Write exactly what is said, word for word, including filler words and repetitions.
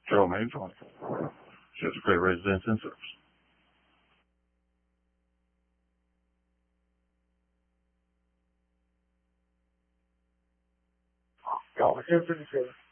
Carroll May twenty-four. Chesapeake Bay residents in service. Call for two fifty-seven.